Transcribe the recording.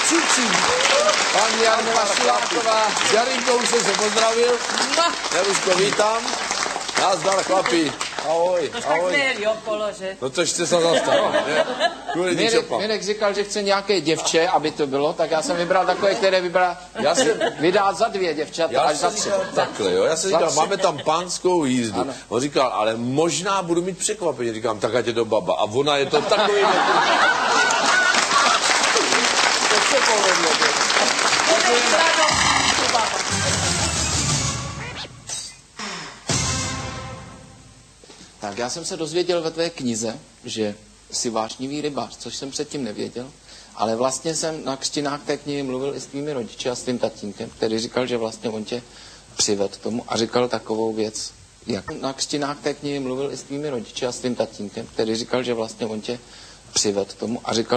cucí. Paní Jarmila Šiláková, s Jarinkou jsem se pozdravil. Jaruško, vítám. Nazdar, chlapi. Ahoj, ahoj. No to jste se zastavil, ne? Mirek říkal, že chce nějaké děvče, aby to bylo, tak já jsem vybral takové, které vydá za 2 děvčata až za 3. Takhle, jo, já jsem říkal, máme tam pánskou jízdu. Ano. On říkal, ale možná budu mít překvapení. Říkám, tak ať je to baba. A ona je to takový... To se povedlo. Tak já jsem se dozvěděl ve tvé knize, že jsi vášnivý rybář, což jsem předtím nevěděl, ale vlastně jsem na křtinách té knihy mluvil i s tvými rodiči a s tvým tatínkem, který říkal, že vlastně on tě přivedl k tomu a říkal takovou věc. Jak na křtinách té knihy mluvil i s tvými rodiči a s tvým tatínkem, který říkal, že vlastně on tě přivedl k tomu a říkal